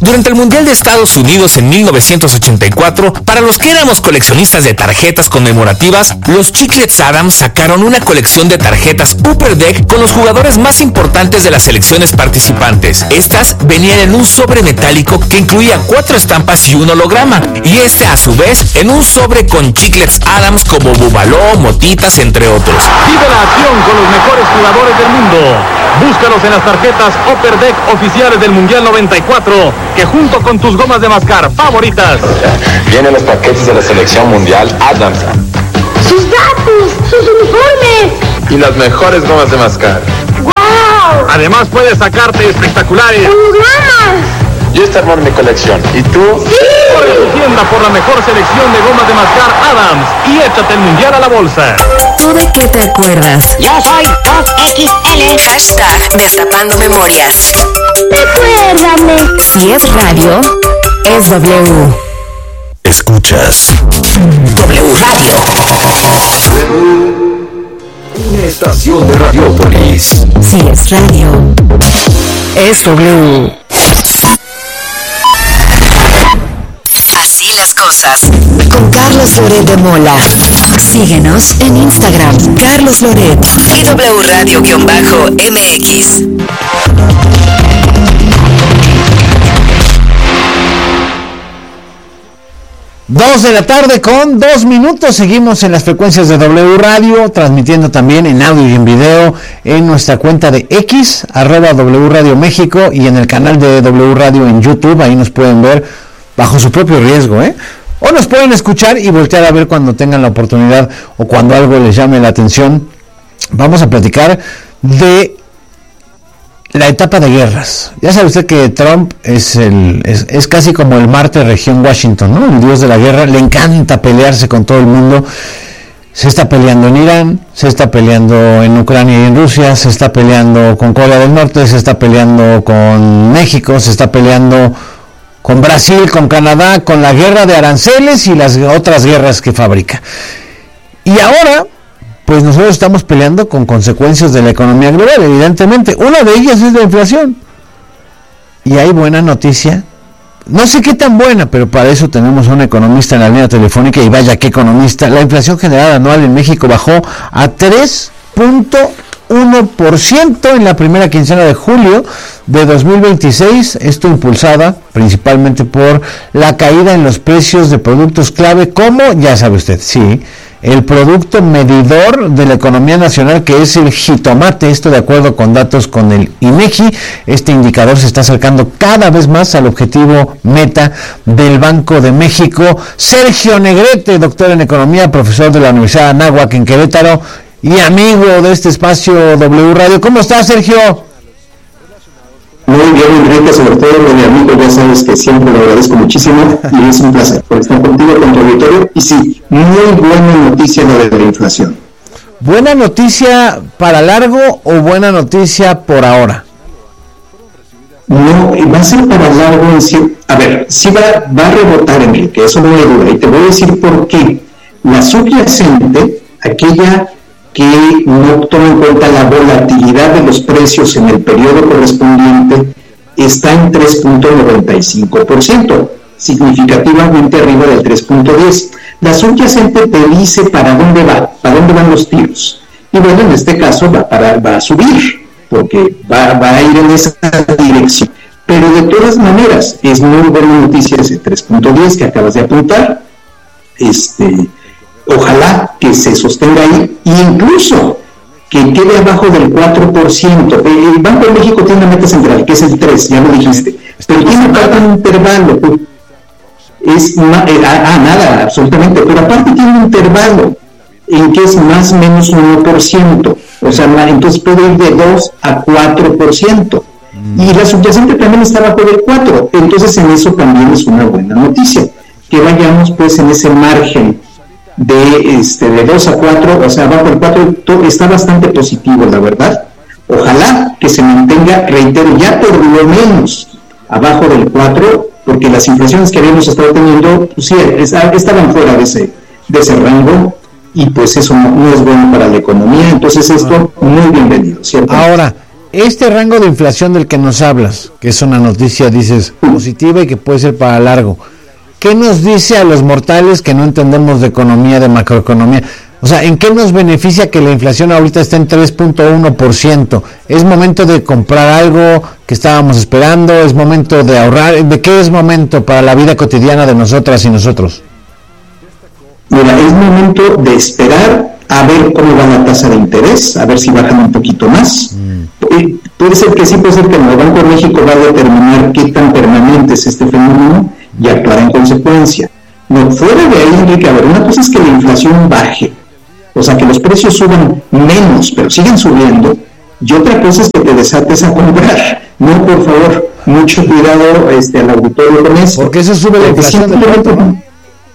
Durante el Mundial de Estados Unidos en 1984, para los que éramos coleccionistas de tarjetas conmemorativas, los Chiclets Adams sacaron una colección de tarjetas Upper Deck con los jugadores más importantes de las selecciones participantes. Estas venían en un sobre metálico que incluía 4 estampas y un holograma, y este a su vez en un sobre con Chiclets Adams como Bubaló, Motitas, entre otros. Vive la acción con los mejores jugadores del mundo. Búscalos en las tarjetas Upper Deck oficiales del Mundial 94, que junto con tus gomas de mascar favoritas vienen los paquetes de la selección mundial Adams, sus datos, sus uniformes y las mejores gomas de mascar. ¡Wow! Además puedes sacarte espectaculares ¡hologramas! Yo esta armó mi colección. ¿Y tú? ¡Sí! Corre a tu tienda por la mejor selección de gomas de mascar Adams y échate el Mundial a la bolsa. ¿Tú de qué te acuerdas? Yo soy 2XL. Hashtag Destapando Memorias. Recuérdame. Si es radio, es W. Escuchas W Radio. una estación de Radiopolis. Si es radio, es W. Así las cosas. Con Carlos Loret de Mola. Síguenos en Instagram, Carlos Loret y W Radio-MX. 2 de la tarde con 2 minutos. Seguimos en las frecuencias de W Radio, transmitiendo también en audio y en video en nuestra cuenta de X, @W Radio México, y en el canal de W Radio en YouTube. Ahí nos pueden ver bajo su propio riesgo, o nos pueden escuchar y voltear a ver cuando tengan la oportunidad o cuando algo les llame la atención. Vamos a platicar de la etapa de guerras. Ya sabe usted que Trump es casi como el Marte región Washington, ¿no? El dios de la guerra. Le encanta pelearse con todo el mundo. Se está peleando en Irán, se está peleando en Ucrania y en Rusia, se está peleando con Corea del Norte, se está peleando con México, se está peleando con Brasil, con Canadá, con la guerra de aranceles y las otras guerras que fabrica. Y ahora, pues nosotros estamos peleando con consecuencias de la economía global, evidentemente. Una de ellas es la inflación. Y hay buena noticia. No sé qué tan buena, pero para eso tenemos a un economista en la línea telefónica, y vaya qué economista. La inflación general anual en México bajó a 3.1% en la primera quincena de julio de 2026, esto impulsada principalmente por la caída en los precios de productos clave como, ya sabe usted, sí, el producto medidor de la economía nacional, que es el jitomate. Esto de acuerdo con datos con el INEGI. Este indicador se está acercando cada vez más al objetivo meta del Banco de México. Sergio Negrete, doctor en economía, profesor de la Universidad de Anáhuac en Querétaro y amigo de este espacio W Radio. ¿Cómo estás, Sergio? Muy bien, Enrique, sobre todo mi amigo, ya sabes que siempre lo agradezco muchísimo y es un placer por estar contigo, con tu auditorio. Y sí, muy buena noticia lo de la inflación. ¿Buena noticia para largo o buena noticia por ahora? No, va a ser para largo en sí. A ver, sí va a rebotar, Enrique, eso no hay duda. Y te voy a decir por qué. La subyacente, aquella que no toma en cuenta la volatilidad de los precios en el periodo correspondiente, está en 3.95%, significativamente arriba del 3.10%. La subyacente te dice para dónde van los tiros. Y bueno, en este caso va a subir, porque va a ir en esa dirección. Pero de todas maneras, es muy buena noticia ese 3.10 que acabas de apuntar. Ojalá que se sostenga ahí, e incluso que quede abajo del 4%. El Banco de México tiene una meta central, que es el 3%, ya lo dijiste, pero tiene aparte un intervalo. Nada, absolutamente, pero aparte tiene un intervalo en que es más o menos 1%, o sea, entonces puede ir de 2 a 4%. Y la subyacente también está abajo del 4%, entonces en eso también es una buena noticia, que vayamos pues en ese margen de 2 a 4, o sea, abajo del 4, está bastante positivo, la verdad. Ojalá que se mantenga, reitero, ya por lo menos abajo del 4, porque las inflaciones que habíamos estado teniendo, pues sí, estaban fuera de ese y pues eso no es bueno para la economía. Entonces esto, muy bienvenido, ¿cierto? Ahora, este rango de inflación del que nos hablas, que es una noticia, dices, positiva y que puede ser para largo, ¿qué nos dice a los mortales que no entendemos de economía, de macroeconomía? O sea, ¿en qué nos beneficia que la inflación ahorita está en 3.1%? ¿Es momento de comprar algo que estábamos esperando? ¿Es momento de ahorrar? ¿De qué es momento para la vida cotidiana de nosotras y nosotros? Mira, es momento de esperar a ver cómo va la tasa de interés, a ver si bajan un poquito más. Puede ser que sí, puede ser que el Banco de México va a determinar qué tan permanente es este fenómeno y actuar en consecuencia. No, fuera de ahí, Enrique, a ver, una cosa es que la inflación baje, o sea, que los precios suban menos, pero siguen subiendo, y otra cosa es que te desates a comprar. No, por favor, mucho cuidado al auditorio con eso. Porque eso sube la inflación de pronto, ¿no?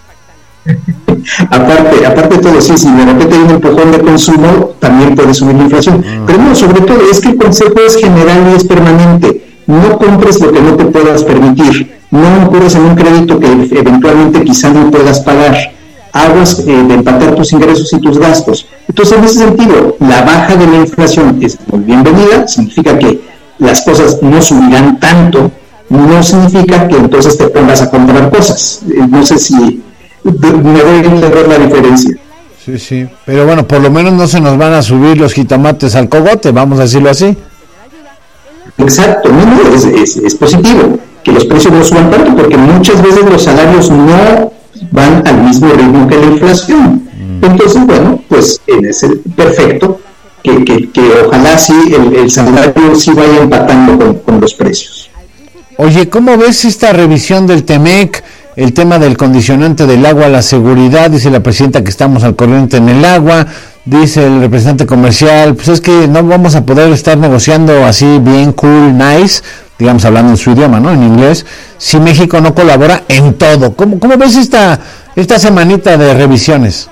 Aparte de todo, sí, si de repente hay un empujón de consumo, también puede subir la inflación. Pero no, sobre todo, es que el consejo es general y es permanente. No compres lo que no te puedas permitir. No incurres en un crédito que eventualmente quizá no puedas pagar. Aguas de empatar tus ingresos y tus gastos. Entonces, en ese sentido, la baja de la inflación es muy bienvenida. Significa que las cosas no subirán tanto. No significa que entonces te pongas a comprar cosas. No sé si me doy a entender la diferencia. Sí, pero bueno, por lo menos no se nos van a subir los jitomates al cogote, vamos a decirlo así. Exacto, es positivo que los precios no suban tanto, porque muchas veces los salarios no van al mismo ritmo que la inflación. Entonces, bueno, pues es perfecto que ojalá sí el salario sí vaya empatando con los precios. Oye, ¿cómo ves esta revisión del TEMEC? El tema del condicionante del agua, la seguridad, dice la presidenta que estamos al corriente en el agua, dice el representante comercial, pues es que no vamos a poder estar negociando así bien cool, nice, digamos hablando en su idioma, ¿no? En inglés, si México no colabora en todo. ¿Cómo ves esta semanita de revisiones?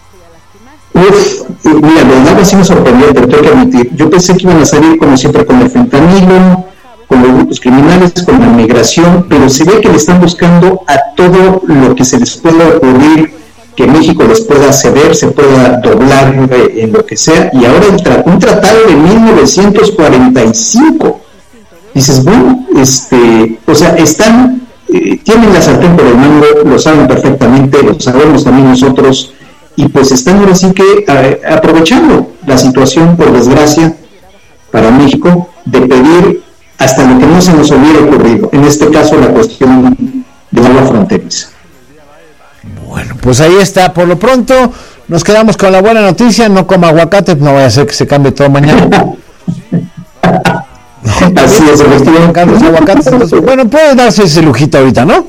Mira, el agua sí me sorprendió, pero tengo que admitir, yo pensé que iban a salir como siempre con el fentanilo, con los grupos criminales, con la migración, pero se ve que le están buscando a todo lo que se les pueda ocurrir, que México les pueda ceder, se pueda doblar en lo que sea, y ahora un tratado de 1945. Dices, bueno, o sea, tienen la sartén por el mango, lo saben perfectamente, lo sabemos también nosotros, y pues están ahora sí que aprovechando la situación, por desgracia, para México, de pedir hasta lo que no se nos hubiera ocurrido, en este caso la cuestión del agua fronteriza. Bueno, pues ahí está, por lo pronto nos quedamos con la buena noticia, no coma aguacate, no vaya a ser que se cambie todo mañana. Así es, efectivamente. Entonces, bueno, puede darse ese lujito ahorita, ¿no?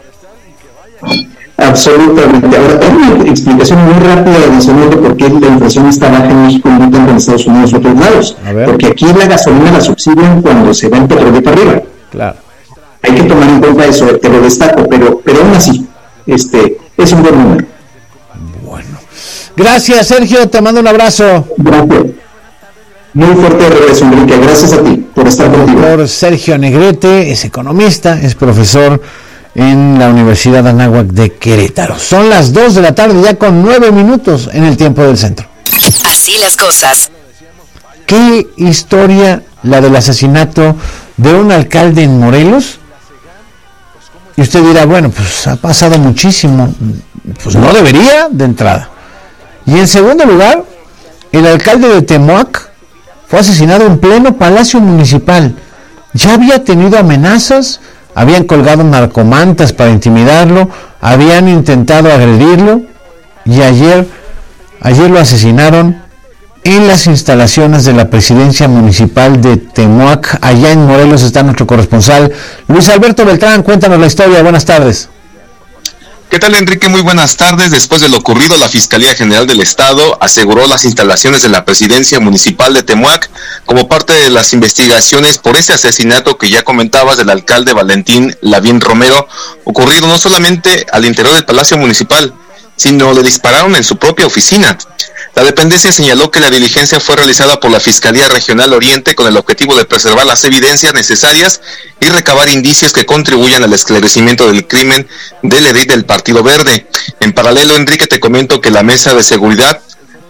Absolutamente. Ahora, hay una explicación muy rápida adicional de por qué la inflación está baja en México y no tanto en Estados Unidos y otros lados. Porque aquí la gasolina la subsidian cuando se va el petróleo para arriba. Claro. Hay que tomar en cuenta eso, te lo destaco, pero aún así, es un buen número. Bueno. Gracias, Sergio, te mando un abrazo. Gracias. Muy fuerte regreso, Enrique. Gracias a ti por estar contigo. Doctor Sergio Negrete es economista, es profesor en la Universidad Anáhuac de Querétaro. Son las 2 de la tarde, ya con 9 minutos en el tiempo del centro. Así las cosas. ¿Qué historia la del asesinato de un alcalde en Morelos? Y usted dirá, bueno, pues ha pasado muchísimo. Pues no debería, de entrada. Y en segundo lugar, el alcalde de Temuac fue asesinado en pleno Palacio Municipal. Ya había tenido amenazas, habían colgado narcomantas para intimidarlo, habían intentado agredirlo, y ayer lo asesinaron en las instalaciones de la presidencia municipal de Temuac. Allá en Morelos está nuestro corresponsal Luis Alberto Beltrán. Cuéntanos la historia. Buenas tardes. ¿Qué tal, Enrique? Muy buenas tardes. Después de lo ocurrido, la Fiscalía General del Estado aseguró las instalaciones de la presidencia municipal de Temuac como parte de las investigaciones por ese asesinato que ya comentabas del alcalde Valentín Lavín Romero, ocurrido no solamente al interior del Palacio Municipal, sino le dispararon en su propia oficina. La dependencia señaló que la diligencia fue realizada por la Fiscalía Regional Oriente con el objetivo de preservar las evidencias necesarias y recabar indicios que contribuyan al esclarecimiento del crimen del edil del Partido Verde. En paralelo, Enrique, te comento que la Mesa de Seguridad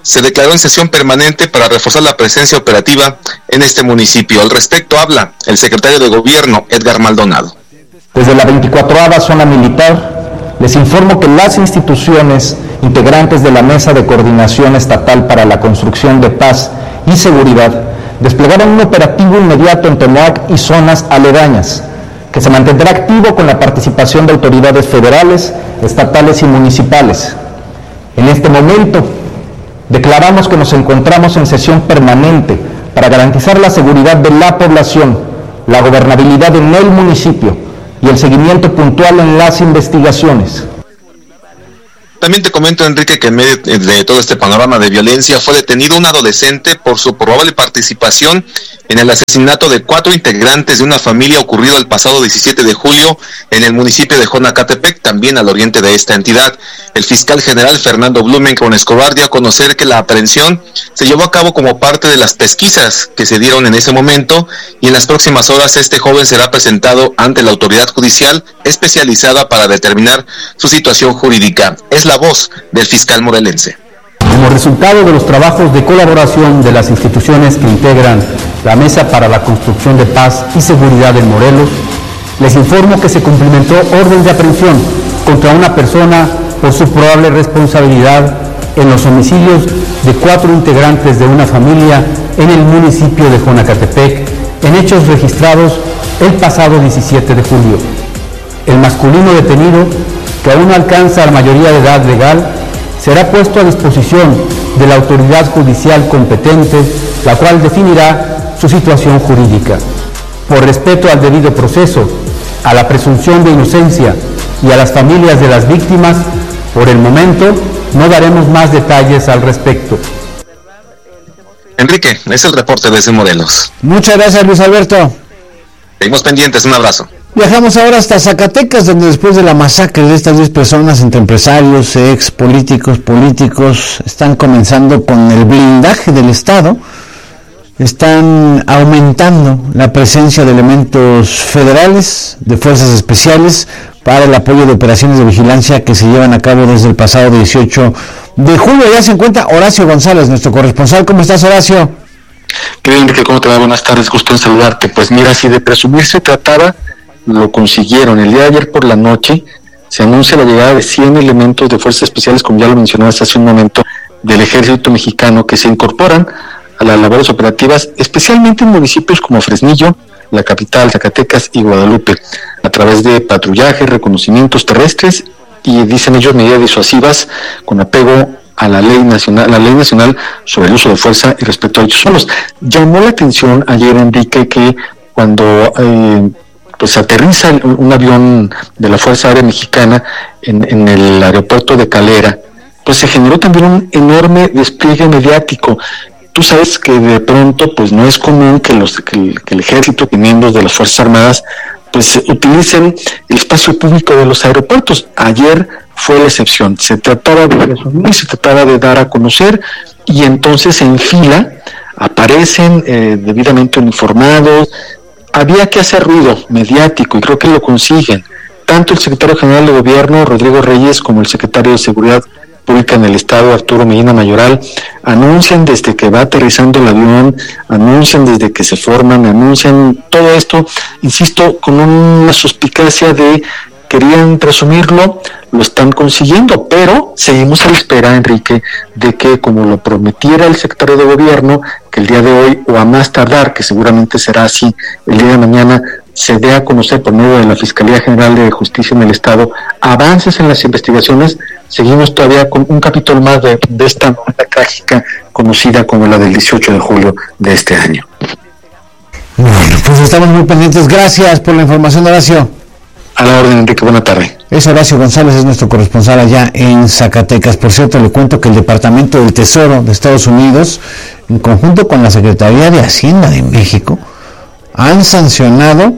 se declaró en sesión permanente para reforzar la presencia operativa en este municipio. Al respecto habla el secretario de Gobierno, Edgar Maldonado. Desde la 24ª Zona Militar, les informo que las instituciones integrantes de la Mesa de Coordinación Estatal para la Construcción de Paz y Seguridad desplegaron un operativo inmediato en Temoac y zonas aledañas, que se mantendrá activo con la participación de autoridades federales, estatales y municipales. En este momento, declaramos que nos encontramos en sesión permanente para garantizar la seguridad de la población, la gobernabilidad en el municipio y el seguimiento puntual en las investigaciones. También te comento, Enrique, que en medio de todo este panorama de violencia fue detenido un adolescente por su probable participación en el asesinato de 4 integrantes de una familia ocurrido el pasado 17 de julio en el municipio de Jonacatepec, también al oriente de esta entidad. El fiscal general Fernando Blumenkron Escobar dio a conocer que la aprehensión se llevó a cabo como parte de las pesquisas que se dieron en ese momento, y en las próximas horas este joven será presentado ante la autoridad judicial especializada para determinar su situación jurídica. Es la voz del fiscal morelense. Como resultado de los trabajos de colaboración de las instituciones que integran la Mesa para la Construcción de Paz y Seguridad en Morelos, les informo que se cumplimentó orden de aprehensión contra una persona por su probable responsabilidad en los homicidios de 4 integrantes de una familia en el municipio de Jonacatepec, en hechos registrados el pasado 17 de julio. El masculino detenido, que aún no alcanza la mayoría de edad legal, será puesto a disposición de la autoridad judicial competente, la cual definirá su situación jurídica. Por respeto al debido proceso, a la presunción de inocencia y a las familias de las víctimas, por el momento no daremos más detalles al respecto. Enrique, es el reporte desde Morelos. Muchas gracias, Luis Alberto. Seguimos pendientes, un abrazo. Viajamos ahora hasta Zacatecas, donde después de la masacre de estas 10 personas entre empresarios, ex políticos, están comenzando con el blindaje del Estado. Están aumentando la presencia de elementos federales, de fuerzas especiales, para el apoyo de operaciones de vigilancia que se llevan a cabo desde el pasado 18 de julio. Ya se encuentra Horacio González, nuestro corresponsal. ¿Cómo estás, Horacio? Querido Enrique, ¿cómo te va? Buenas tardes, gusto en saludarte. Pues mira, si de presumir se trataba, lo consiguieron. El día de ayer por la noche se anuncia la llegada de 100 elementos de fuerzas especiales, como ya lo mencionabas hace un momento, del ejército mexicano, que se incorporan a las labores operativas, especialmente en municipios como Fresnillo, la capital, Zacatecas y Guadalupe, a través de patrullaje, reconocimientos terrestres y, dicen ellos, medidas disuasivas con apego a la ley nacional sobre el uso de fuerza y respecto a derechos humanos. Llamó la atención ayer, Enrique, que cuando pues aterriza un avión de la Fuerza Aérea Mexicana en el aeropuerto de Calera, pues se generó también un enorme despliegue mediático. Tú sabes que de pronto pues no es común que el ejército y miembros de las Fuerzas Armadas pues utilicen el espacio público de los aeropuertos. Ayer fue la excepción. Se trataba de resumir, se trataba de dar a conocer, y entonces en fila aparecen debidamente uniformados. Había que hacer ruido mediático y creo que lo consiguen. Tanto el secretario general de Gobierno, Rodrigo Reyes, como el secretario de Seguridad Pública en el Estado, Arturo Medina Mayoral, anuncian desde que va aterrizando el avión, anuncian desde que se forman, anuncian todo esto, insisto, con una suspicacia de querían presumirlo, lo están consiguiendo, pero seguimos a la espera, Enrique, de que, como lo prometiera el secretario de Gobierno, que el día de hoy, o a más tardar, que seguramente será así el día de mañana, se dé a conocer por medio de la Fiscalía General de Justicia en el Estado avances en las investigaciones. Seguimos todavía con un capítulo más de esta novela trágica conocida como la del 18 de julio de este año. Bueno, pues estamos muy pendientes. Gracias por la información, Horacio. A la orden, Enrique, buena tarde. Es Horacio González, es nuestro corresponsal allá en Zacatecas. Por cierto, le cuento que el Departamento del Tesoro de Estados Unidos, en conjunto con la Secretaría de Hacienda de México, han sancionado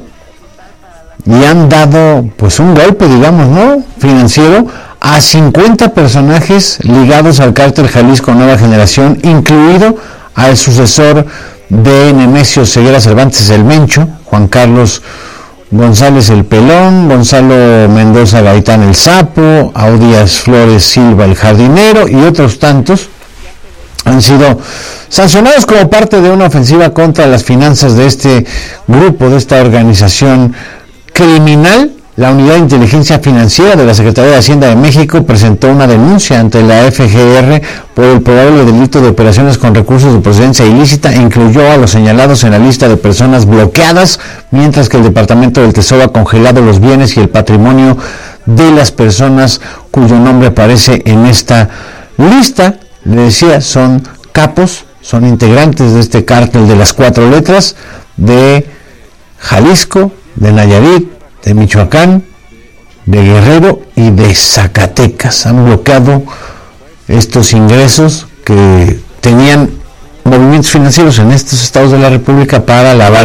y han dado pues un golpe, digamos, ¿no?, financiero a 50 personajes ligados al cártel Jalisco Nueva Generación, incluido al sucesor de Nemesio Ceguera Cervantes el Mencho, Juan Carlos González el Pelón, Gonzalo Mendoza Gaitán el Sapo, Audías Flores Silva el Jardinero y otros tantos. han sido sancionados como parte de una ofensiva contra las finanzas de este grupo, de esta organización criminal. La Unidad de Inteligencia Financiera de la Secretaría de Hacienda de México presentó una denuncia ante la FGR por el probable delito de operaciones con recursos de procedencia ilícita e incluyó a los señalados en la lista de personas bloqueadas, mientras que el Departamento del Tesoro ha congelado los bienes y el patrimonio de las personas cuyo nombre aparece en esta lista. Le decía, son capos, son integrantes de este cártel de las 4 letras de Jalisco, de Nayarit, de Michoacán, de Guerrero y de Zacatecas. Han bloqueado estos ingresos que tenían movimientos financieros en estos estados de la República para lavar